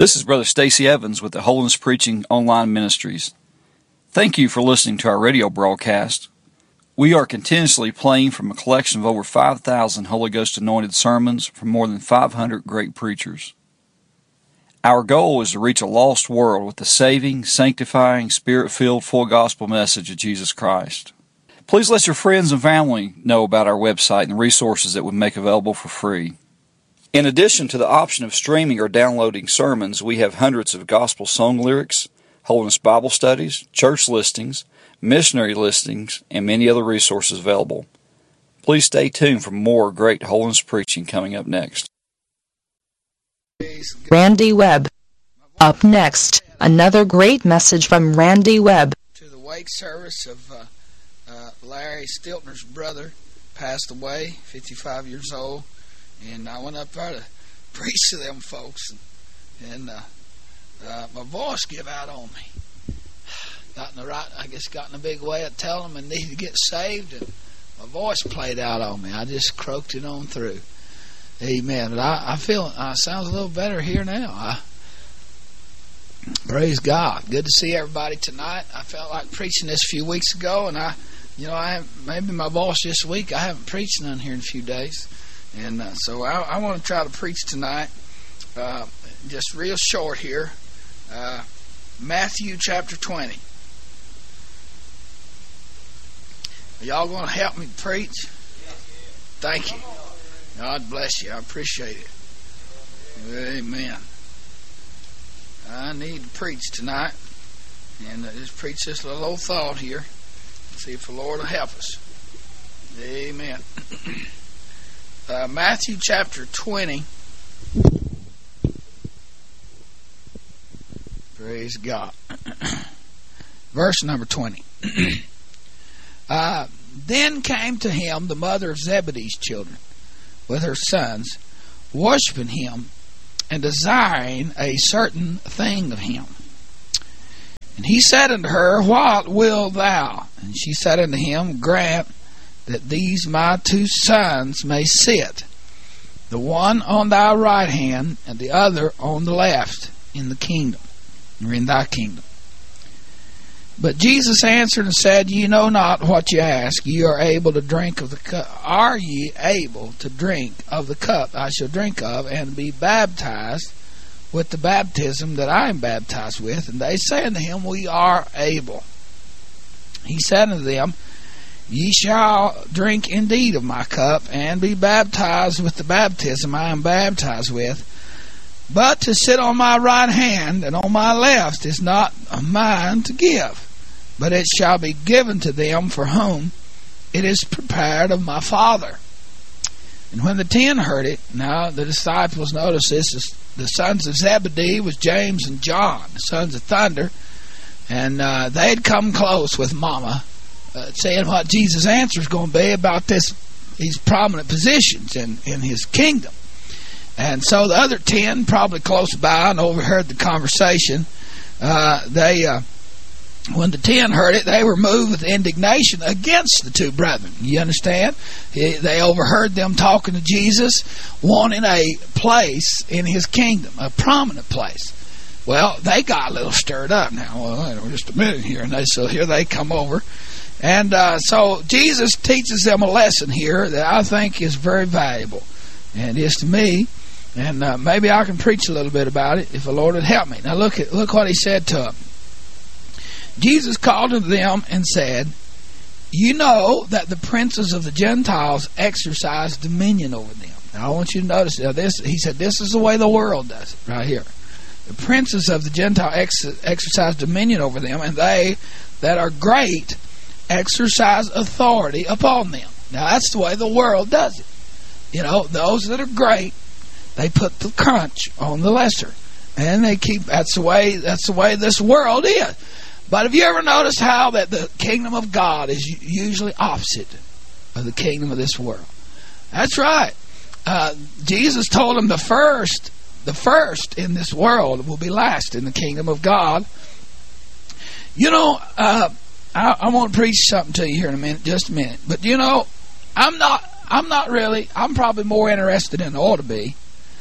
This is Brother Stacy Evans with the Holiness Preaching Online Ministries. Thank you for listening to our radio broadcast. We are continuously playing from a collection of over 5,000 Holy Ghost anointed sermons from more than 500 great preachers. Our goal is to reach a lost world with the saving, sanctifying, Spirit-filled, full gospel message of Jesus Christ. Please let your friends and family know about our website and resources that we make available for free. In addition to the option of streaming or downloading sermons, we have hundreds of gospel song lyrics, Holiness Bible studies, church listings, missionary listings, and many other resources available. Please stay tuned for more great holiness preaching coming up next. Randy Webb. Up next, another great message from Randy Webb. To the wake service of Larry Stiltner's brother, passed away, 55 years old. And I went up there to preach to them folks, and my voice gave out on me. Got in a big way of telling them I needed to get saved, and my voice played out on me. I just croaked it on through. Amen. But I feel I sound a little better here now. Praise God. Good to see everybody tonight. I felt like preaching this a few weeks ago, and maybe my voice this week. I haven't preached none here in a few days. And so I want to try to preach tonight, just real short here, Matthew chapter 20. Are y'all going to help me preach? Thank you. God bless you. I appreciate it. Amen. I need to preach tonight, and just preach this little old thought here. See if the Lord will help us. Amen. Matthew chapter 20. Praise God. Verse number 20. Then came to him the mother of Zebedee's children with her sons, worshiping him and desiring a certain thing of him. And he said unto her, What wilt thou? And she said unto him, Grant that these my two sons may sit, the one on thy right hand and the other on the left, in the kingdom, or in thy kingdom. But Jesus answered and said, Ye know not what ye ask. Ye are able to drink of the cup. Are ye able to drink of the cup I shall drink of, and be baptized with the baptism that I am baptized with? And they say unto him, We are able. He said unto them, Ye shall drink indeed of my cup, and be baptized with the baptism I am baptized with. But to sit on my right hand and on my left is not mine to give, but it shall be given to them for whom it is prepared of my Father. And when the 10 heard it, now the disciples, notice this, is the sons of Zebedee was James and John, the sons of thunder, and they had come close with Mama, saying what Jesus' answer is going to be about these prominent positions in his kingdom. And so the other 10, probably close by and overheard the conversation, when the 10 heard it, they were moved with indignation against the two brethren. You understand? They overheard them talking to Jesus, wanting a place in his kingdom, a prominent place. Well, they got a little stirred up now. Well, just a minute here. And so here they come over. And so Jesus teaches them a lesson here that I think is very valuable. And is to me. And maybe I can preach a little bit about it if the Lord would help me. Now look what he said to them. Jesus called to them and said, You know that the princes of the Gentiles exercise dominion over them. Now I want you to notice this. He said this is the way the world does it right here. The princes of the Gentiles exercise dominion over them, and they that are great exercise authority upon them. Now that's the way the world does it. You know, those that are great, they put the crunch on the lesser, and they keep. That's the way this world is. But have you ever noticed how that the kingdom of God is usually opposite of the kingdom of this world? That's right. Jesus told them the first in this world will be last in the kingdom of God. You know, I want to preach something to you here in a minute, just a minute. But you know, I'm not really. I'm probably more interested than I ought to be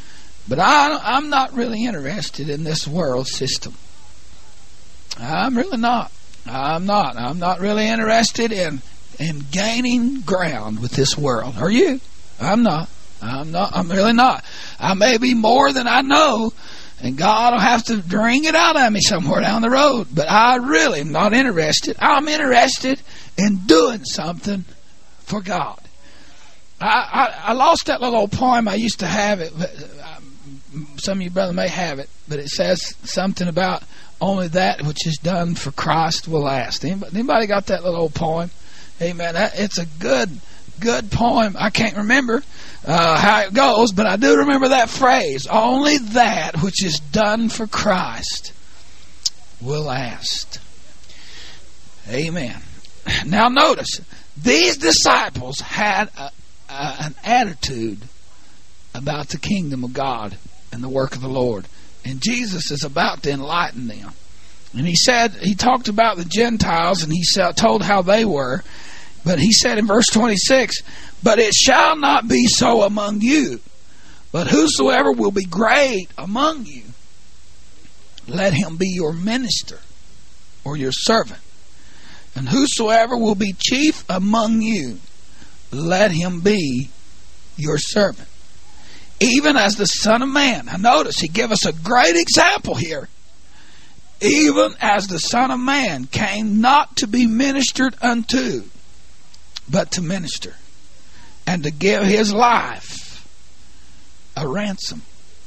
But I'm not really interested in this world system. I'm really not. I'm not really interested in gaining ground with this world. Are you? I'm not. I'm really not. I may be more than I know, and God will have to bring it out of me somewhere down the road. But I really am not interested. I'm interested in doing something for God. I lost that little old poem. I used to have it. Some of you brother may have it, but it says something about only that which is done for Christ will last. Anybody got that little old poem? Amen. It's a good poem. I can't remember how it goes, but I do remember that phrase. Only that which is done for Christ will last. Amen. Now notice, these disciples had an attitude about the kingdom of God and the work of the Lord. And Jesus is about to enlighten them. And he talked about the Gentiles, and he told how they were. But he said in verse 26, but it shall not be so among you, but whosoever will be great among you, let him be your minister or your servant. And whosoever will be chief among you, let him be your servant. Even as the Son of Man. Now notice, he gave us a great example here. Even as the Son of Man came not to be ministered unto, but to minister, and to give his life a ransom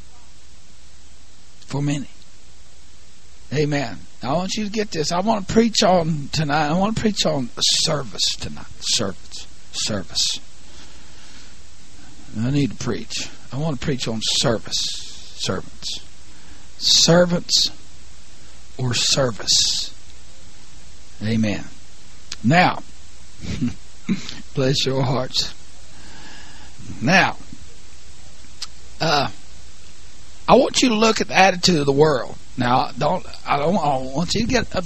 for many. Amen. I want you to get this. I want to preach on tonight. I want to preach on service tonight. Service. I need to preach. I want to preach on service. Servants or service. Amen. Now, bless your hearts. Now, I want you to look at the attitude of the world. Now, I don't want you to get upset